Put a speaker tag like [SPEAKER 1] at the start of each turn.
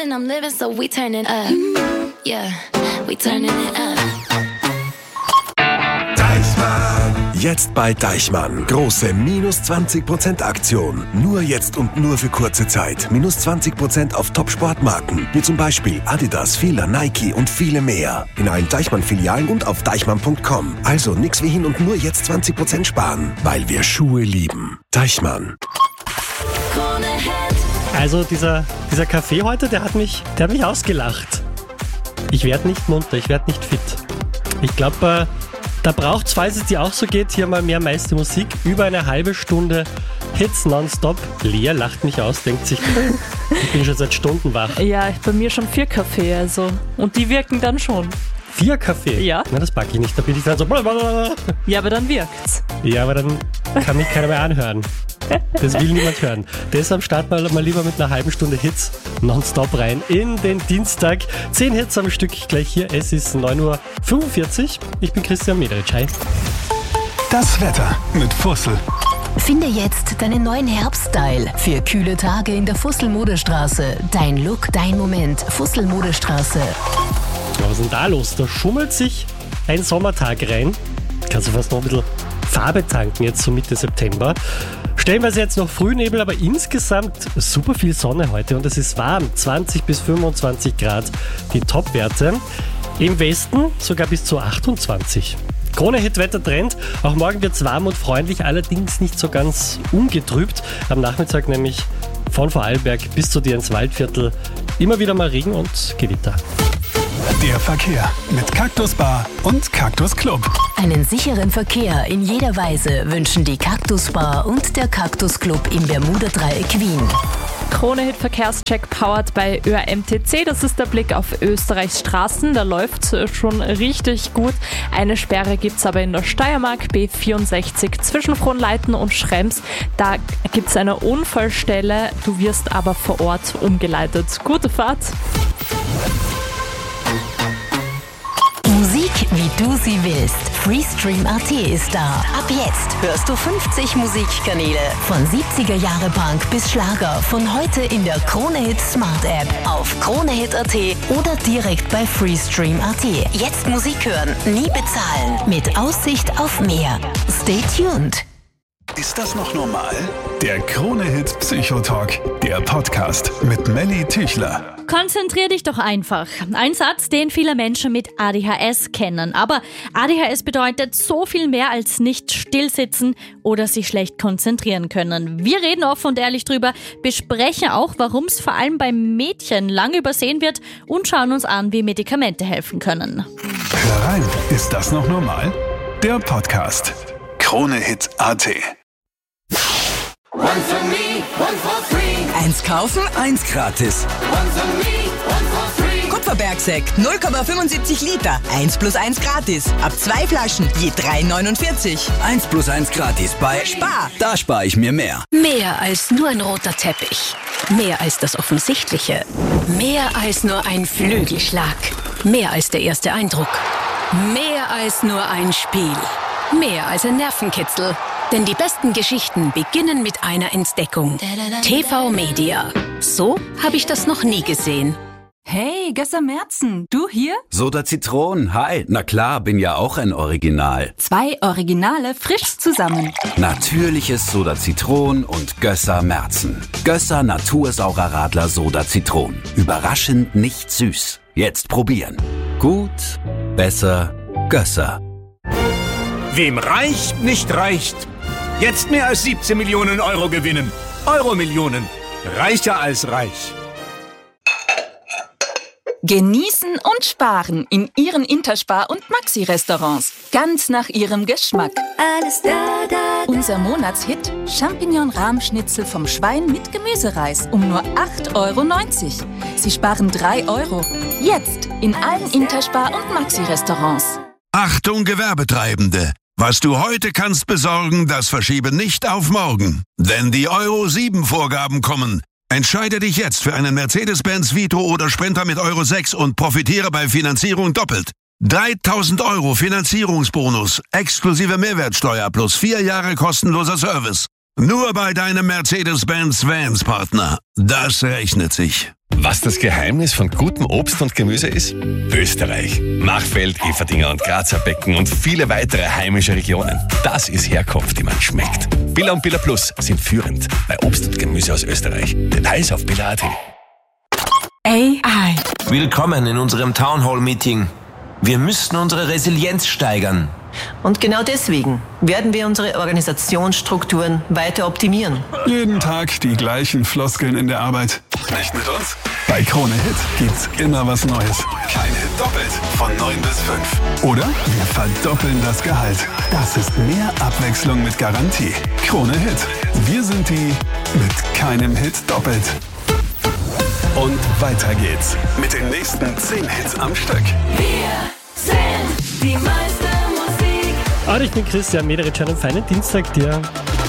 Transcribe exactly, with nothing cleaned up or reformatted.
[SPEAKER 1] and I'm living, so we turning up. Yeah, we turning it up.
[SPEAKER 2] Jetzt bei Deichmann. Große minus zwanzig Prozent Aktion. Nur jetzt und nur für kurze Zeit. Minus zwanzig Prozent auf Top-Sportmarken. Wie zum Beispiel Adidas, Fila, Nike und viele mehr. In allen Deichmann-Filialen und auf deichmann punkt com. Also nix wie hin und nur jetzt zwanzig Prozent sparen. Weil wir Schuhe lieben. Deichmann.
[SPEAKER 3] Also dieser, dieser Kaffee heute, der hat mich, der hat mich ausgelacht. Ich werde nicht munter, ich werde nicht fit. Ich glaube, äh, da braucht es, falls es dir auch so geht, hier mal mehr meiste Musik. Über eine halbe Stunde Hits nonstop. Lea lacht mich aus, denkt sich, ich bin schon seit Stunden wach.
[SPEAKER 4] Ja, bei mir schon vier Kaffee, also. Und die wirken dann schon.
[SPEAKER 3] Vier Kaffee?
[SPEAKER 4] Ja.
[SPEAKER 3] Na, das packe ich nicht, da bin ich dann so...
[SPEAKER 4] Ja, aber dann wirkt's.
[SPEAKER 3] Ja, aber dann kann mich keiner mehr anhören. Das will niemand hören. Deshalb starten wir mal lieber mit einer halben Stunde Hits nonstop rein in den Dienstag. Zehn Hits am Stück gleich hier. Es ist neun Uhr fünfundvierzig. Ich bin Christian Mederitsch. Hi.
[SPEAKER 5] Das Wetter mit Fussel.
[SPEAKER 6] Finde jetzt deinen neuen Herbststyle für kühle Tage in der Fussel-Modestraße. Dein Look, dein Moment. Fussel-Modestraße.
[SPEAKER 3] Ja, was ist denn da los? Da schummelt sich ein Sommertag rein. Kannst du fast noch ein bisschen Farbe tanken jetzt so Mitte September. Stellenweise jetzt noch Frühnebel, aber insgesamt super viel Sonne heute und es ist warm. zwanzig bis fünfundzwanzig Grad die Topwerte. Im Westen sogar bis zu achtundzwanzig. Krone-Hit-Wettertrend. Auch morgen wird es warm und freundlich, allerdings nicht so ganz ungetrübt. Am Nachmittag nämlich von Vorarlberg bis zu dir ins Waldviertel immer wieder mal Regen und Gewitter.
[SPEAKER 5] Der Verkehr mit Cactus Bar und Cactus Club.
[SPEAKER 6] Einen sicheren Verkehr in jeder Weise wünschen die Cactus Bar und der Cactus Club im Bermuda-Dreieck Wien.
[SPEAKER 4] Krone-Hit Verkehrscheck powered bei Ö R M T C. Das ist der Blick auf Österreichs Straßen. Da läuft es schon richtig gut. Eine Sperre gibt es aber in der Steiermark B vierundsechzig zwischen Frohnleiten und Schrems. Da gibt es eine Unfallstelle. Du wirst aber vor Ort umgeleitet. Gute Fahrt.
[SPEAKER 6] Musik, wie du sie willst. Freestream Punkt at ist da. Ab jetzt hörst du fünfzig Musikkanäle. Von siebziger Jahre Punk bis Schlager. Von heute in der Krone-Hit Smart App. Auf Kronehit Punkt at oder direkt bei Freestream Punkt at. Jetzt Musik hören, nie bezahlen. Mit Aussicht auf mehr. Stay tuned.
[SPEAKER 5] Ist das noch normal? Der Krone-Hit Psychotalk. Der Podcast mit Melly Tüchler.
[SPEAKER 7] Konzentrier dich doch einfach. Ein Satz, den viele Menschen mit A D H S kennen. Aber A D H S bedeutet so viel mehr als nicht stillsitzen oder sich schlecht konzentrieren können. Wir reden offen und ehrlich drüber, besprechen auch, warum es vor allem bei Mädchen lang übersehen wird und schauen uns an, wie Medikamente helfen können.
[SPEAKER 5] Hör rein, ist das noch normal? Der Podcast. Krone-Hit Punkt at.
[SPEAKER 8] One for me, one for free.
[SPEAKER 9] Eins kaufen, eins gratis.
[SPEAKER 8] One for me, one for free.
[SPEAKER 9] Kupferbergsekt null Komma fünfundsiebzig Liter. Eins plus eins gratis. Ab zwei Flaschen je drei neunundvierzig.
[SPEAKER 10] Eins plus eins gratis bei
[SPEAKER 9] Spar.
[SPEAKER 10] Da spare ich mir mehr.
[SPEAKER 6] Mehr als nur ein roter Teppich. Mehr als das Offensichtliche. Mehr als nur ein Flügelschlag. Mehr als der erste Eindruck. Mehr als nur ein Spiel. Mehr als ein Nervenkitzel. Denn die besten Geschichten beginnen mit einer Entdeckung. T V Media. So habe ich das noch nie gesehen.
[SPEAKER 11] Hey, Gösser Merzen, du hier?
[SPEAKER 10] Soda Zitron, hi. Na klar, bin ja auch ein Original.
[SPEAKER 11] Zwei Originale frisch zusammen.
[SPEAKER 10] Natürliches Soda Zitron und Gösser Merzen. Gösser Natursaurer Radler Soda Zitron. Überraschend nicht süß. Jetzt probieren. Gut, besser, Gösser.
[SPEAKER 12] Wem reicht, nicht reicht. Jetzt mehr als siebzehn Millionen Euro gewinnen. Euro-Millionen. Reicher als reich.
[SPEAKER 11] Genießen und sparen in Ihren Interspar- und Maxi-Restaurants. Ganz nach Ihrem Geschmack.
[SPEAKER 1] Alles da, da.
[SPEAKER 11] Unser Monatshit Champignon-Rahmschnitzel vom Schwein mit Gemüsereis um nur acht Euro neunzig. Sie sparen drei Euro. Jetzt in allen Interspar- und Maxi-Restaurants.
[SPEAKER 13] Achtung Gewerbetreibende! Was du heute kannst besorgen, das verschiebe nicht auf morgen. Denn die Euro sieben Vorgaben kommen. Entscheide dich jetzt für einen Mercedes-Benz Vito oder Sprinter mit Euro sechs und profitiere bei Finanzierung doppelt. dreitausend Euro Finanzierungsbonus, exklusive Mehrwertsteuer plus vier Jahre kostenloser Service. Nur bei deinem Mercedes-Benz Vans Partner. Das rechnet sich.
[SPEAKER 14] Was das Geheimnis von gutem Obst und Gemüse ist? Österreich. Machfeld, Everdinger und Grazer Becken und viele weitere heimische Regionen. Das ist Herkunft, die man schmeckt. Billa und Billa Plus sind führend bei Obst und Gemüse aus Österreich. Details auf billa punkt at.
[SPEAKER 15] A I. Willkommen in unserem Townhall-Meeting. Wir müssen unsere Resilienz steigern.
[SPEAKER 16] Und genau deswegen werden wir unsere Organisationsstrukturen weiter optimieren.
[SPEAKER 5] Jeden Tag die gleichen Floskeln in der Arbeit. Nicht mit uns? Bei Krone Hit gibt's immer was Neues. Kein Hit doppelt von neun bis fünf. Oder wir verdoppeln das Gehalt. Das ist mehr Abwechslung mit Garantie. Krone Hit. Wir sind die mit keinem Hit doppelt. Und weiter geht's mit den nächsten zehn Hits am Stück.
[SPEAKER 1] Wir sind die meiste Musik.
[SPEAKER 3] Und ich bin Christian Mederitsch, einen feinen Dienstag dir.